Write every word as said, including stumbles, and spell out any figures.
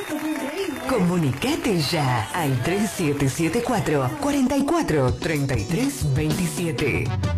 Comunicate ya al tres siete siete cuatro, cuatro cuatro, tres tres dos siete.